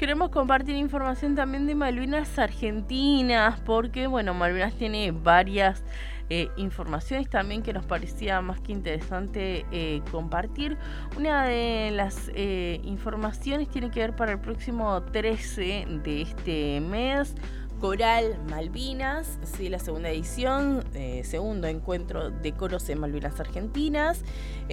Queremos compartir información también de Malvinas Argentinas, porque bueno, Malvinas tiene varias informaciones también que nos parecía más que interesante compartir. Una de las informaciones tiene que ver para el próximo 13 de este mes. Coral Malvinas, sí, la segunda edición, segundo encuentro de coros en Malvinas Argentinas.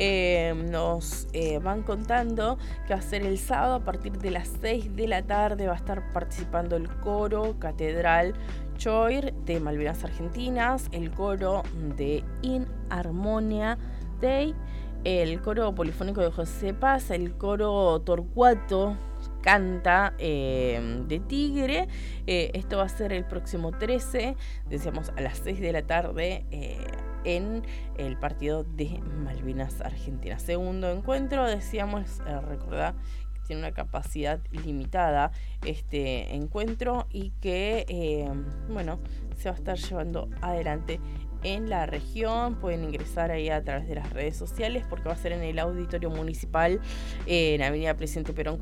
Nos van contando que va a ser el sábado a partir de las 6 de la tarde. Va a estar participando el coro Catedral Choir de Malvinas Argentinas, el coro de In Harmonia Day, el coro polifónico de José Paz, el coro Torcuato Canta de Tigre. Esto va a ser el próximo 13, decíamos a las 6 de la tarde, en el partido de Malvinas Argentinas. Segundo encuentro, decíamos, recordar que tiene una capacidad limitada este encuentro y que se va a estar llevando adelante en la región. Pueden ingresar ahí a través de las redes sociales porque va a ser en el Auditorio Municipal en Avenida Presidente Perón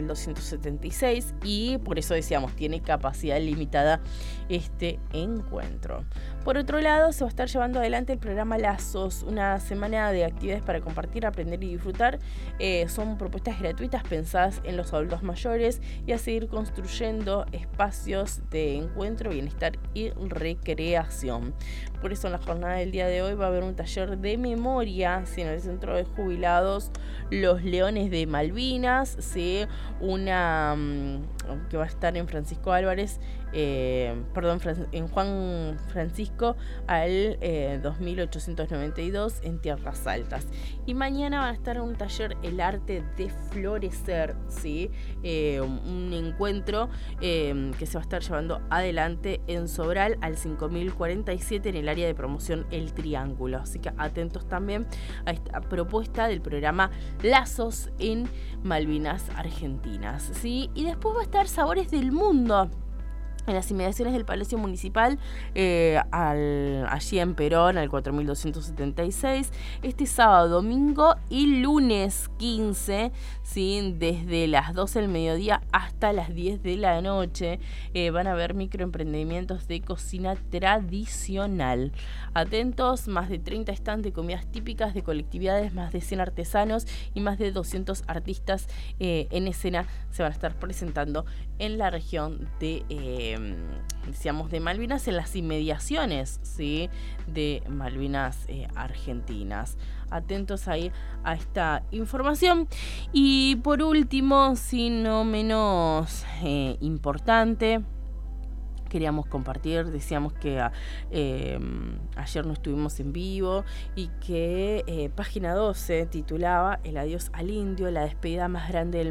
4276, y por eso decíamos tiene capacidad limitada este encuentro. Por otro lado, se va a estar llevando adelante el programa Lazos, una semana de actividades para compartir, aprender y disfrutar. Son propuestas gratuitas pensadas en los adultos mayores y a seguir construyendo espacios de encuentro, bienestar y recreación. Por eso en la jornada del día de hoy va a haber un taller de memoria, ¿sí?, en el Centro de Jubilados Los Leones de Malvinas, ¿sí?, una que va a estar en Francisco Álvarez, en Juan Francisco al 2892 en Tierras Altas. Y mañana va a estar un taller El Arte de Florecer, ¿sí?, un encuentro que se va a estar llevando adelante en Sobral al 5047 en el área de promoción El Triángulo. Así que atentos también a esta propuesta del programa Lazos en Malvinas Argentinas, ¿sí? Y después va a estar Sabores del Mundo en las inmediaciones del Palacio Municipal, allí en Perón, al 4276, este sábado, domingo y lunes 15, ¿sí?, desde las 12 del mediodía hasta las 10 de la noche. Van a haber microemprendimientos de cocina tradicional. Atentos, más de 30 stands de comidas típicas de colectividades, más de 100 artesanos y más de 200 artistas en escena se van a estar presentando en la región de de Malvinas, en las inmediaciones, ¿sí?, de Malvinas Argentinas. Atentos ahí a esta información. Y por último, si no menos importante, queríamos compartir, decíamos que ayer no estuvimos en vivo y que Página 12 titulaba El adiós al indio, la despedida más grande del